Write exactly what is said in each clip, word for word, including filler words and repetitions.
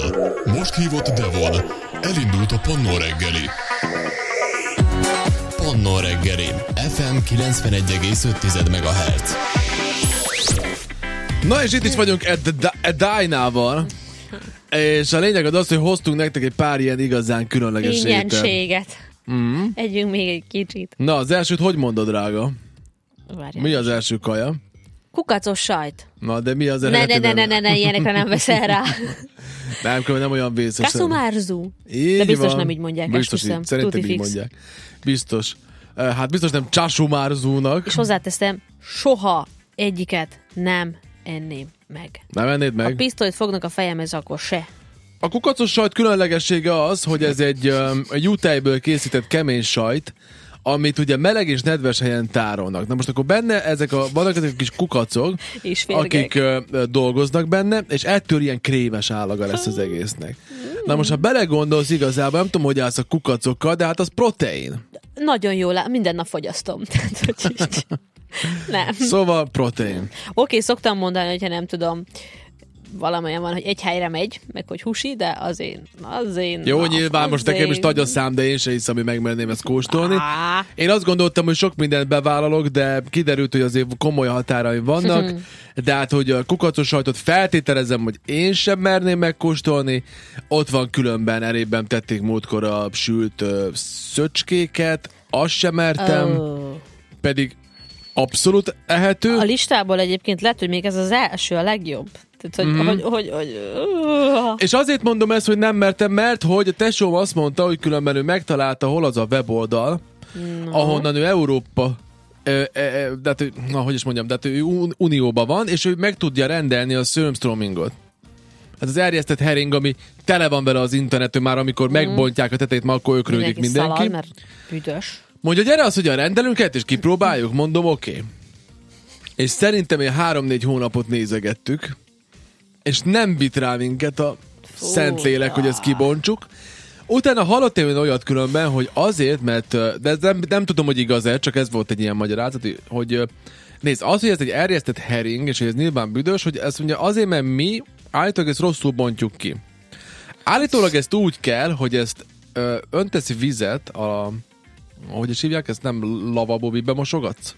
Most hívott Devon. Elindult a Pannó reggeli. Pannó reggeli. ef em kilencvenegy egész öt megahertz. Na és itt is vagyunk a Dynával. És a lényeg az az, hogy hoztunk nektek egy pár ilyen igazán különleges étel. Ingyenséget. Mm. Együnk még egy kicsit. Na, az elsőt hogy mondod, drága? Várjál. Mi az első kaja? Kukacos sajt. Na, de mi az Ne, ne, eredetiben? ne, ne, ne, ne, ilyenekre nem veszel rá. Nem, nem olyan vészes. Kasumarzu. Így De biztos van. nem így mondják, Biztos esküszöm. így. Szerintem Tuti így fix. mondják. Biztos. Hát biztos nem Csasumarzúnak. És hozzáteszem, soha egyiket nem enném meg. Nem ennéd meg? Ha pisztolyt fognak a fejemhez, akkor se. A kukacos sajt különlegessége az, hogy ez egy um, juhtejből készített kemény sajt, amit ugye meleg és nedves helyen tárolnak. Na most akkor benne ezek a, vannak ezek a kis kukacok, És férgek. akik uh, dolgoznak benne, és ettől ilyen krémes állaga lesz az egésznek. Na most, ha belegondolsz igazából, nem tudom, hogy állsz a kukacokkal, de hát az protein. Nagyon jól áll, minden nap fogyasztom. Tehát, hogy így- nem. Szóval protein. Oké, szoktam mondani, hogyha nem tudom, valamilyen van, hogy egy helyre megy, meg hogy husi, de az én, az én Jó, nap, nyilván az most nekem én- is nagy a szám, de én se hiszem, hogy megmerném ezt kóstolni. Á. Én azt gondoltam, hogy sok mindent bevállalok, de kiderült, hogy azért komoly határaim vannak, de hát, hogy a kukacos sajtot feltételezem, hogy én sem merném megkóstolni. Ott van különben, elében tették múltkor a sült ö, szöcskéket, azt sem mertem, Ó. pedig abszolút ehető. A listából egyébként lehet, hogy még ez az első, a legjobb. Tehát, hogy, Mhm. mm. hogy, hogy, hogy És azért mondom ezt, hogy nem mertem, mert hogy a tesóm azt mondta, hogy különben ő megtalálta, hol az a weboldal, no. ahonnan ő Európa, ö, ö, ö, de hát, ő- na, hogy is mondjam, de hát ő un- unióban van, és ő meg tudja rendelni a surmstromingot. Ez az erjesztett hering, ami tele van vele az interneten, már amikor mm. megbontják a tetejét, már akkor ökrődik mindenki mindenki. szalad, mert büdös. Mondja, gyere az, hogyan rendelünk el, és kipróbáljuk, mondom, oké. Okay. És szerintem én három-négy hónapot nézegettük, és nem bit rá minket a Szentlélek, hogy ezt kibontsuk. Utána hallott én olyat különben, hogy azért, mert, de ez nem, nem tudom, hogy igaz-e, csak ez volt egy ilyen magyarázat, hogy nézd, az, hogy ez egy erjesztett hering, és hogy ez nyilván büdös, hogy ezt mondja azért, mert mi állítólag ezt rosszul bontjuk ki. Állítólag ezt úgy kell, hogy ezt ö, önteszi vizet, a, ahogy is hívják, ezt nem lavabó, miben mosogatsz?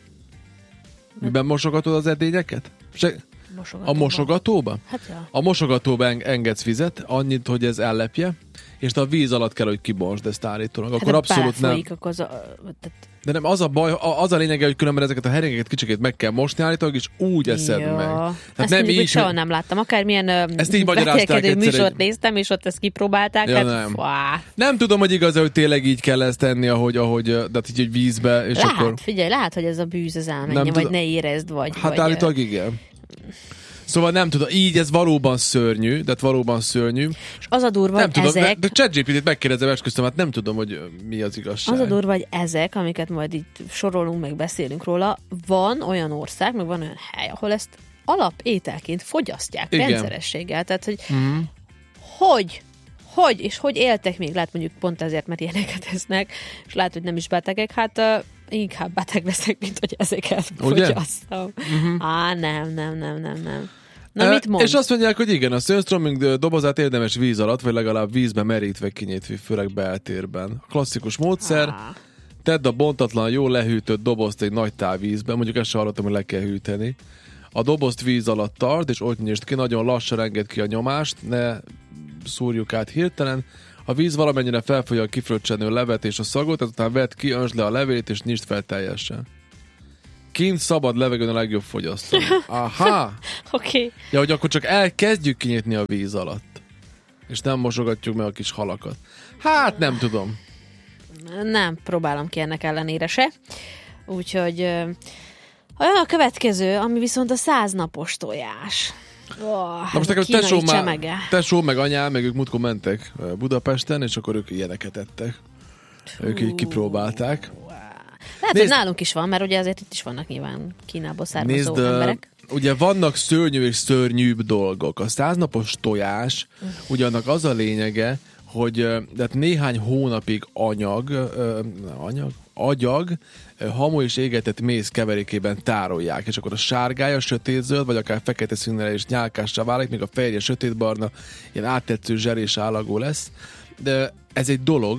Miben mosogatod az edényeket? Se, a mosogatóba? Hát ja. A mosogatóba en- engedsz vizet, annyit, hogy ez ellepje, és te a víz alatt kell, hogy kibontsd ezt állítólag. Akkor hát abszolút nem. belefolyik, akkor az a, tehát De nem, az a baj, a- az a lényege, hogy különben ezeket a heringeket kicsikét meg kell mosni állítólag, és úgy eszed ja. meg. Tehát nem nem így, így, soha hogy- nem láttam. Akármilyen Ezt így magyarázták vetélkedő egyszer műsort egy- néztem, és ott ezt kipróbálták. Ja, hát, nem. Fá. Nem tudom, hogy igaz, hogy tényleg így kell ezt tenni, ahogy, ahogy de hát így, hogy vízbe, és Lehet, akkor... figyelj, lehet, hogy ez a bűz az elmenje, Nem vagy tudom. ne érezd, vagy... Hát vagy, állítólag igen. Szóval nem tudom, így ez valóban szörnyű, de hát valóban szörnyű. És az a durva, Nem hogy tudom, ezek... de, de ChatGPT-t megkérdezem, esküszöm, hát nem tudom, hogy mi az igazság. Az a durva, hogy ezek, amiket majd itt sorolunk, meg beszélünk róla, van olyan ország, meg van olyan hely, ahol ezt alapételként fogyasztják Igen. rendszerességgel. Tehát, hogy Mm. hogy, hogy, és hogy éltek még, lehet mondjuk pont ezért, mert ilyeneket esznek, és lehet, hogy nem is betegek, hát uh, inkább beteg leszek, mint hogy ezeket Ugye? fogyasztam. Mhm. Á, nem, nem, nem, nem, nem. Na, E, mit mondd? És azt mondják, hogy igen, a surströmming dobozát érdemes víz alatt, vagy legalább vízbe merítve kinyitni, főleg beltérben. A klasszikus módszer, Á. tedd a bontatlan, jól lehűtött dobozt egy nagy távvízbe, mondjuk ezt sem hallottam, hogy le kell hűteni. A dobozt víz alatt tart, és ott nyisd ki, nagyon lassan engedd ki a nyomást, ne szúrjuk át hirtelen. A víz valamennyire felfolyja a kifröccsenő levet és a szagot, ezután vedd ki, öntsd le a levét, és nyisd fel teljesen. Kint szabad levegőn a legjobb fogyasztani. Aha! Oké. Okay. Ja, hogy akkor csak elkezdjük kinyitni a víz alatt. És nem mosogatjuk meg a kis halakat. Hát nem tudom. Nem próbálom ki ennek ellenére se. Úgyhogy ö, a következő, ami viszont a száznapos tojás. Oh, Na most nekem kínai tesó, má, csemege. tesó meg anyám, meg ők múltkor mentek Budapesten, és akkor ők ilyeneket ettek. Ők így kipróbálták. Lehet, Nézd- hogy nálunk is van, mert ugye azért itt is vannak nyilván Kínából származó Nézd, ö, emberek. ugye vannak szörnyű és szörnyűbb dolgok. A száznapos tojás, ugye annak az a lényege, hogy ö, de hát néhány hónapig anyag, ö, anyag, agyag hamu és égetett méz keverékében tárolják, és akkor a sárgája sötétzöld, vagy akár fekete színre és nyálkássá válik, még a fehérje sötétbarna, ilyen áttetsző zserés állagú lesz. De ez egy dolog,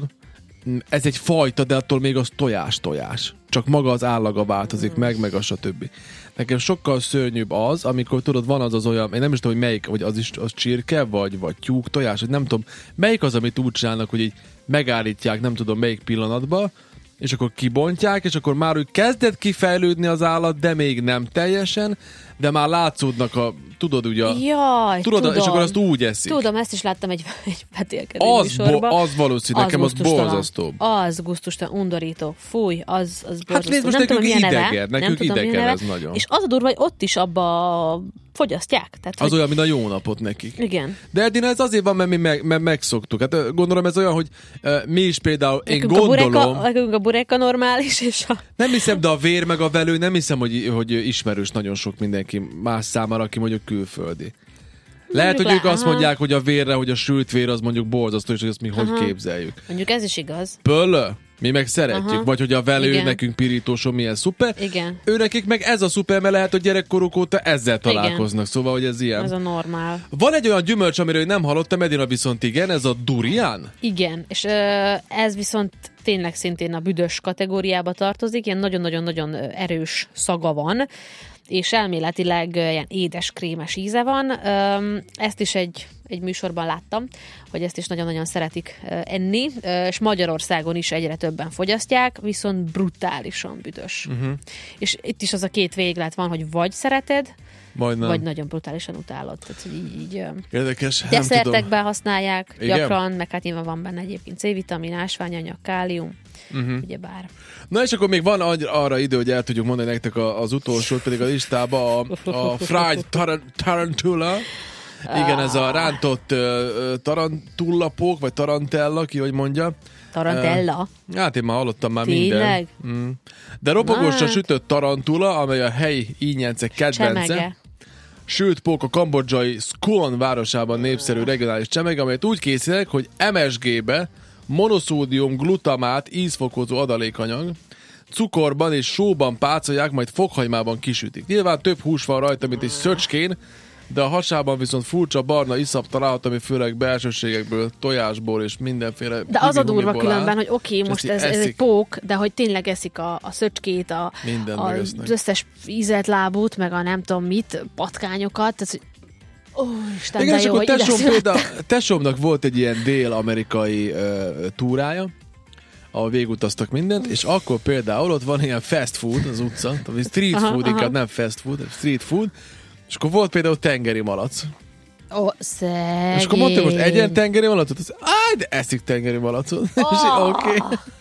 ez egy fajta, de attól még az tojás-tojás. Csak maga az állaga változik meg, meg a stb. Nekem sokkal szörnyűbb az, amikor tudod, van az az olyan, én nem is tudom, hogy melyik, vagy az is az csirke, vagy, vagy tyúk, tojás, hogy nem tudom, melyik az, amit úgy csinálnak, hogy így megállítják, nem tudom melyik pillanatban, és akkor kibontják, és akkor már úgy kezdett kifejlődni az állat, de még nem teljesen, de már látszódnak a, tudod ugye, a, Jaj, tudod, tudom. És akkor azt úgy eszik. Tudom, ezt is láttam egy, egy vetélkedő Az, műsorban. bo- az valószínű, nekem az borzasztóbb. Az gusztustalan, undorító. Fúj, az, az borzasztó. Hát nézd, most nem nekünk tudom, milyen idegen, neve, nekünk nem tudom, idegen milyen ez neve. nagyon. És az a durva, hogy ott is abba fogyasztják. Tehát, Az hogy... olyan, mint a jó napot nekik. Igen. De Edina, ez azért van, mert mi meg, mert megszoktuk. Hát gondolom ez olyan, hogy uh, mi is például, én Nekünk gondolom... A bureka, nekünk a bureka normális, és a... Nem hiszem, de a vér meg a velő, nem hiszem, hogy, hogy ismerős nagyon sok mindenki más számára, aki mondjuk külföldi. Lehet, hogy le, ők azt aha. mondják, hogy a vérre, hogy a sült vér az mondjuk borzasztó, és hogy ezt mi Aha. hogy képzeljük. Mondjuk ez is igaz. Pöllö? Mi meg szeretjük. Aha. Vagy hogy a velő Igen. nekünk pirítóson milyen szuper. Igen. Ő nekik meg ez a szuper, mert lehet, hogy gyerekkoruk óta ezzel találkoznak. Szóval, hogy ez ilyen. Ez a normál. Van egy olyan gyümölcs, amiről nem hallottam, Edina viszont igen, ez a durian. Igen, és ö, ez viszont tényleg szintén a büdös kategóriába tartozik, ilyen nagyon-nagyon-nagyon erős szaga van, és elméletileg ö, ilyen édes, krémes íze van. Ö, ezt is egy, egy műsorban láttam, hogy ezt is nagyon-nagyon szeretik ö, enni, ö, és Magyarországon is egyre többen fogyasztják, viszont brutálisan büdös. Uh-huh. És itt is az a két véglet van, hogy vagy szereted, Majd nem. vagy nagyon brutálisan utálod. Tehát, hogy így, így ö, Érdekes, nem tudom. desszertekben használják Igen? gyakran, meg hát nyilván van benne egyébként C-vitamin, ásványanyag, kálium, uh-huh. ugyebár. Na és akkor még van arra idő, hogy el tudjuk mondani nektek az utolsót, pedig a listába a, a fried tar- tarantula. Igen, ez a rántott uh, tarantullapók, vagy tarantella, ki hogy mondja. Tarantella? Uh, hát én már hallottam már Tényleg? minden. Mm. De ropogósra Hát. sütött tarantula, amely a helyi ínyence kedvence. Csemege. Sült pók a kambodzsai Skon városában népszerű regionális csemege, amelyet úgy készítenek, hogy em es gé-be monoszódium glutamát ízfokozó adalékanyag, cukorban és sóban pácolják, majd fokhagymában kisütik. Nyilván több hús van rajta, mint egy szöcskén, de a hasában viszont furcsa barna iszap található, ami főleg belsőségekből, tojásból és mindenféle De az a durva humihumiból áll. különben, hogy oké, okay, most ez, ez egy pók, de hogy tényleg eszik a, a szöcskét, a, a, az összes ízelt lábút, meg a nem tudom mit, patkányokat, tehát hogy ó, Isten, igen, de és jó, akkor hogy ide tesóm, születtem. például, tesómnak volt egy ilyen dél-amerikai uh, túrája, ahol végutaztak mindent, és akkor például ott van ilyen fast food az utca, tehát street Aha, food, aha. inkább nem fast food, street food, és akkor volt például tengeri malac. Ó, szegény. És akkor mondtam, most egyen tengeri malacot, az, áj, de eszik tengeri malacot. Oh, És oké.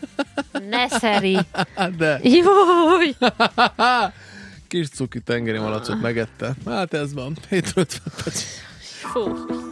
ne szeri. De Júj. kis cuki tengeri malacot megette. Hát ez van. hét ötven perc. Fú.